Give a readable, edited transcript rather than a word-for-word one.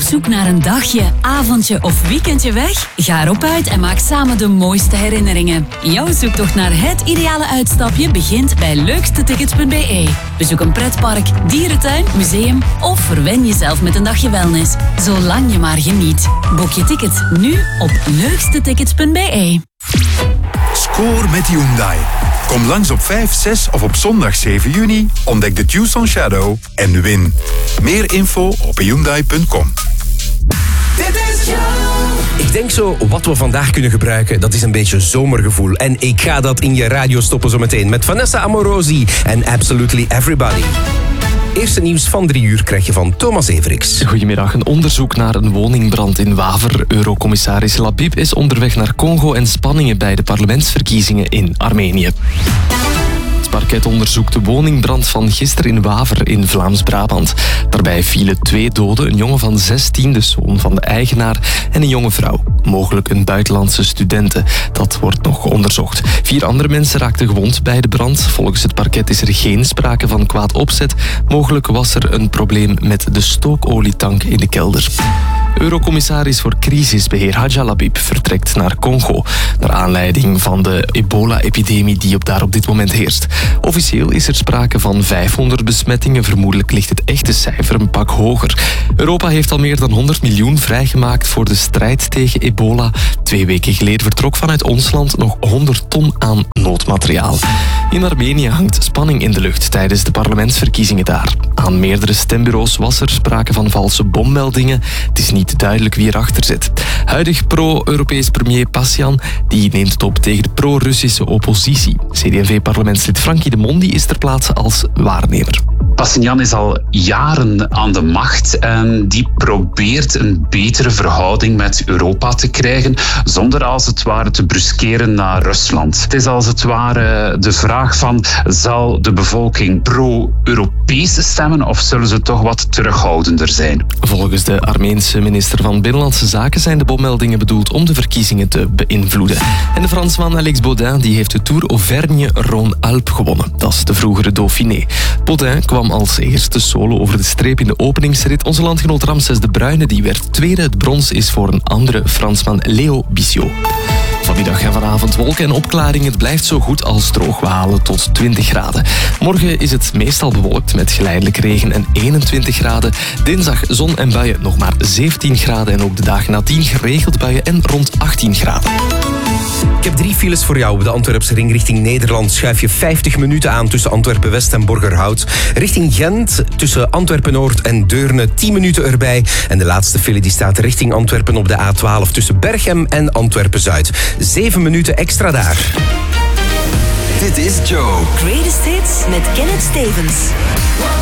zoek naar een dagje, avondje of weekendje weg? Ga erop uit en maak samen de mooiste herinneringen. Jouw zoektocht naar het ideale uitstapje begint bij leukstetickets.be. Bezoek een pretpark, dierentuin, museum of verwen jezelf met een dagje wellness. Zolang je maar geniet. Boek je tickets nu op leukstetickets.be. Score met Hyundai. Kom langs op 5, 6 of op zondag 7 juni. Ontdek de Tucson Shadow en win. Meer info op Hyundai.com. Ik denk zo, wat we vandaag kunnen gebruiken, dat is een beetje zomergevoel. En ik ga dat in je radio stoppen zometeen met Vanessa Amorosi en Absolutely Everybody. Eerste nieuws van 3 uur krijg je van Thomas Everiks. Goedemiddag. Een onderzoek naar een woningbrand in Waver. Eurocommissaris Labib is onderweg naar Congo en spanningen bij de parlementsverkiezingen in Armenië. Het parket onderzoekt de woningbrand van gisteren in Waver in Vlaams-Brabant. Daarbij vielen 2 doden, een jongen van 16, de zoon van de eigenaar, en een jonge vrouw. Mogelijk een buitenlandse studente. Dat wordt nog onderzocht. 4 andere mensen raakten gewond bij de brand. Volgens het parket is er geen sprake van kwaad opzet. Mogelijk was er een probleem met de stookolietank in de kelder. Eurocommissaris voor crisisbeheer Hadja Labib vertrekt naar Congo, naar aanleiding van de ebola-epidemie die daar op dit moment heerst. Officieel is er sprake van 500 besmettingen, vermoedelijk ligt het echte cijfer een pak hoger. Europa heeft al meer dan 100 miljoen vrijgemaakt voor de strijd tegen ebola. 2 weken geleden vertrok vanuit ons land nog 100 ton aan noodmateriaal. In Armenië hangt spanning in de lucht tijdens de parlementsverkiezingen daar. Aan meerdere stembureaus was er sprake van valse bommeldingen. Het is niet duidelijk wie erachter zit. Huidig pro-Europees premier Pasjan die neemt het op tegen de pro-Russische oppositie. CD&V-parlementslid Frankie de Mondi is ter plaatse als waarnemer. Pashinyan is al jaren aan de macht en die probeert een betere verhouding met Europa te krijgen, zonder als het ware te bruskeren naar Rusland. Het is als het ware de vraag van, zal de bevolking pro-Europees stemmen of zullen ze toch wat terughoudender zijn? Volgens de Armeense minister van Binnenlandse Zaken zijn de bommeldingen bedoeld om de verkiezingen te beïnvloeden. En de Fransman Alex Baudin die heeft de Tour Auvergne-Rhône-Alpes gewonnen. Dat is de vroegere Dauphiné. Baudin kwam als eerste solo over de streep in de openingsrit. Onze landgenoot Ramses de Bruyne die werd tweede. Het brons is voor een andere Fransman, Leo Bissiot. Vanmiddag en vanavond wolken en opklaringen. Het blijft zo goed als droog. We halen tot 20 graden. Morgen is het meestal bewolkt met geleidelijk regen en 21 graden. Dinsdag zon en buien nog maar 17 graden. En ook de dagen nadien geregeld buien en rond 18 graden. Ik heb 3 files voor jou. Op de Antwerpse ring richting Nederland schuif je 50 minuten aan tussen Antwerpen-West en Borgerhout. Richting Gent tussen Antwerpen-Noord en Deurne 10 minuten erbij. En de laatste file die staat richting Antwerpen op de A12 tussen Berchem en Antwerpen-Zuid. 7 minuten extra daar. Dit is Joe. Greatest Hits met Kenneth Stevens.